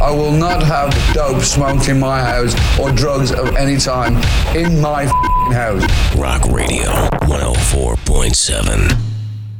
I will not have dope smoked in my house or drugs of any time in my house. Rock Radio 104.7.